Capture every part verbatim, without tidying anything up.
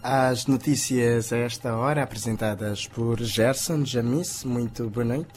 As notícias a esta hora, apresentadas por Gerson Jamis. Muito boa noite.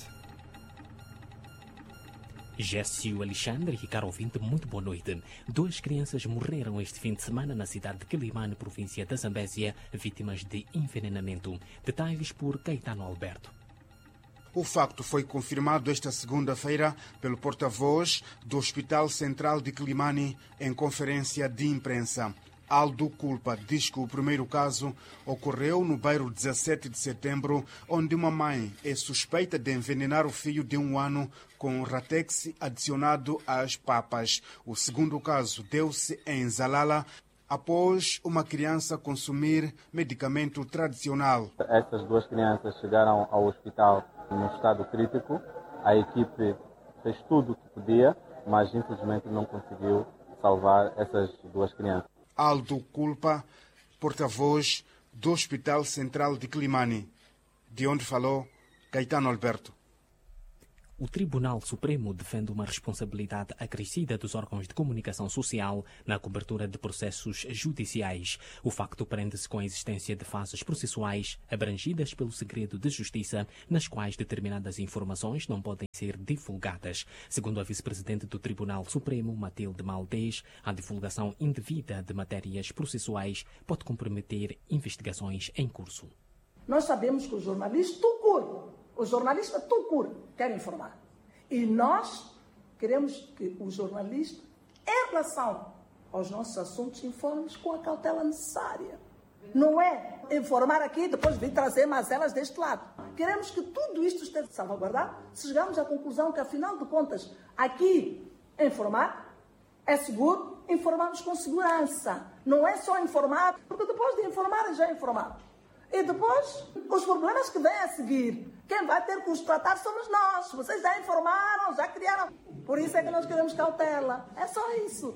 Gércio Alexandre e caro ouvinte, muito boa noite. Duas crianças morreram este fim de semana na cidade de Quelimane, província da Zambésia, vítimas de envenenamento. Detalhes por Caetano Alberto. O facto foi confirmado esta segunda-feira pelo porta-voz do Hospital Central de Quelimane em conferência de imprensa. Aldo Culpa diz que o primeiro caso ocorreu no bairro dezassete de setembro, onde uma mãe é suspeita de envenenar o filho de um ano com ratex adicionado às papas. O segundo caso deu-se em Zalala, após uma criança consumir medicamento tradicional. Essas duas crianças chegaram ao hospital no estado crítico. A equipe fez tudo o que podia, mas infelizmente não conseguiu salvar essas duas crianças. Aldo Culpa, porta-voz do Hospital Central de Quelimane, de onde falou Caetano Alberto. O Tribunal Supremo defende uma responsabilidade acrescida dos órgãos de comunicação social na cobertura de processos judiciais. O facto prende-se com a existência de fases processuais abrangidas pelo segredo de justiça, nas quais determinadas informações não podem ser divulgadas. Segundo a vice-presidente do Tribunal Supremo, Matilde Maldez, a divulgação indevida de matérias processuais pode comprometer investigações em curso. Nós sabemos que o jornalista tucur, o jornalista tucur quer informar. E nós queremos que o jornalista, em relação aos nossos assuntos, informe com a cautela necessária. Não é informar aqui e depois vir trazer mazelas deste lado. Queremos que tudo isto esteja salvaguardado. Se chegamos à conclusão que, afinal de contas, aqui informar é seguro, informamos com segurança. Não é só informar, porque depois de informar já é informado. E depois, os problemas que vêm a seguir, quem vai ter que os tratar somos nós. Vocês já informaram, já criaram. Por isso é que nós queremos cautela. É só isso.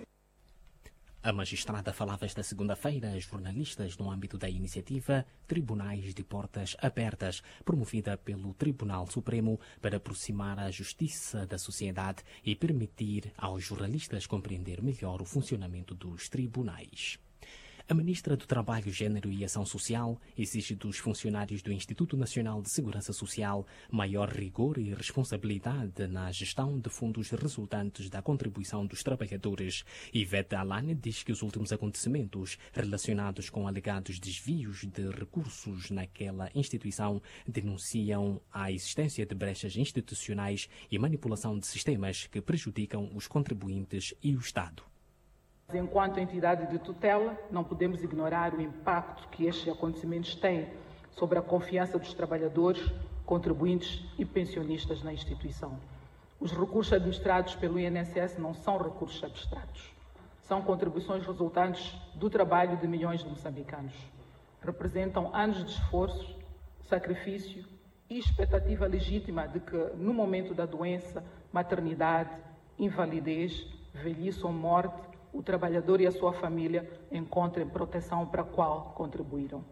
A magistrada falava esta segunda-feira a jornalistas no âmbito da iniciativa Tribunais de Portas Abertas, promovida pelo Tribunal Supremo para aproximar a justiça da sociedade e permitir aos jornalistas compreender melhor o funcionamento dos tribunais. A ministra do Trabalho, Gênero e Ação Social exige dos funcionários do Instituto Nacional de Segurança Social maior rigor e responsabilidade na gestão de fundos resultantes da contribuição dos trabalhadores. Ivete Alane diz que os últimos acontecimentos relacionados com alegados desvios de recursos naquela instituição denunciam a existência de brechas institucionais e manipulação de sistemas que prejudicam os contribuintes e o Estado. Enquanto entidade de tutela, não podemos ignorar o impacto que estes acontecimentos têm sobre a confiança dos trabalhadores, contribuintes e pensionistas na instituição. Os recursos administrados pelo I N S S não são recursos abstratos. São contribuições resultantes do trabalho de milhões de moçambicanos. Representam anos de esforço, sacrifício e expectativa legítima de que, no momento da doença, maternidade, invalidez, velhice ou morte, o trabalhador e a sua família encontrem proteção para a qual contribuíram.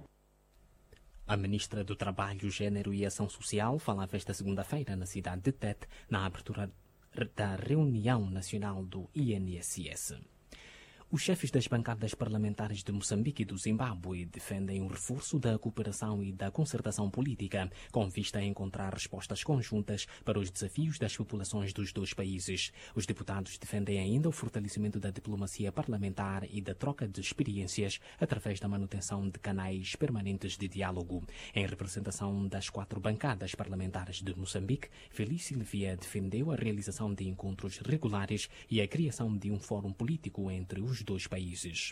A ministra do Trabalho, Gênero e Ação Social falava esta segunda-feira na cidade de Tete, na abertura da reunião nacional do I N S S. Os chefes das bancadas parlamentares de Moçambique e do Zimbábue defendem o reforço da cooperação e da concertação política, com vista a encontrar respostas conjuntas para os desafios das populações dos dois países. Os deputados defendem ainda o fortalecimento da diplomacia parlamentar e da troca de experiências através da manutenção de canais permanentes de diálogo. Em representação das quatro bancadas parlamentares de Moçambique, Feliz Silvia defendeu a realização de encontros regulares e a criação de um fórum político entre os dois países.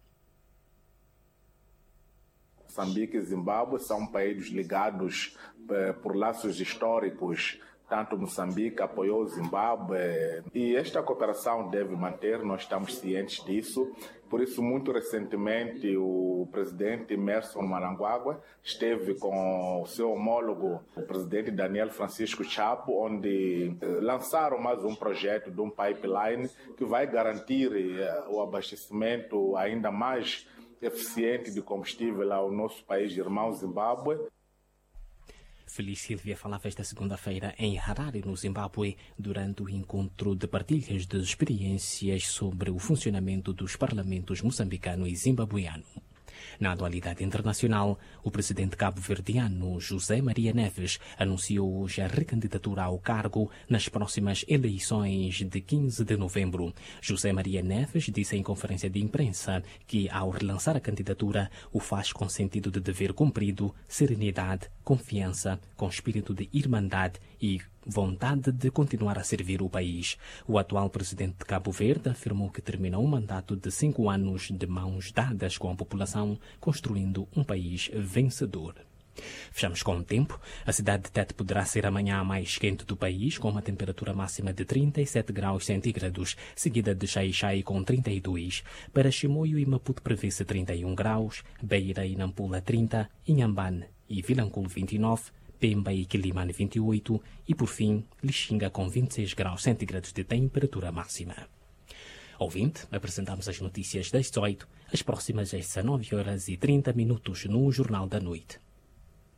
Moçambique e Zimbábue são países ligados eh, por laços históricos. Tanto Moçambique apoiou o Zimbábue e esta cooperação deve manter, nós estamos cientes disso. Por isso, muito recentemente, o presidente Emmerson Mnangagwa esteve com o seu homólogo, o presidente Daniel Francisco Chapo, onde lançaram mais um projeto de um pipeline que vai garantir o abastecimento ainda mais eficiente de combustível ao nosso país irmão Zimbábue. Feliz Silvia falava esta segunda-feira em Harare, no Zimbábue, durante o encontro de partilhas de experiências sobre o funcionamento dos parlamentos moçambicano e zimbabueano. Na atualidade internacional, o presidente cabo-verdiano José Maria Neves anunciou hoje a recandidatura ao cargo nas próximas eleições de quinze de novembro. José Maria Neves disse em conferência de imprensa que, ao relançar a candidatura, o faz com sentido de dever cumprido, serenidade, confiança, com espírito de irmandade e vontade de continuar a servir o país. O atual presidente de Cabo Verde afirmou que terminou um mandato de cinco anos de mãos dadas com a população, construindo um país vencedor. Fechamos com o tempo. A cidade de Tete poderá ser amanhã a mais quente do país, com uma temperatura máxima de trinta e sete graus centígrados, seguida de Xai-Xai com trinta e dois. Para Chimoio e Maputo prevê-se trinta e um graus, Beira e Nampula trinta, Inhambane e Vilanculo vinte e nove, Pemba e Quilimane vinte e oito e, por fim, Lixinga com vinte e seis graus centígrados de temperatura máxima. Ouvinte, apresentamos as notícias das dezoito, as próximas às dezenove horas e trinta minutos no Jornal da Noite.